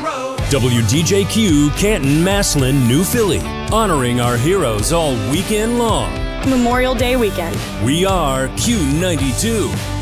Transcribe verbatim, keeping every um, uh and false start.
road. W D J Q, Canton, Maslin, New Philly. Honoring our heroes all weekend long. Memorial Day weekend. We are Q ninety-two.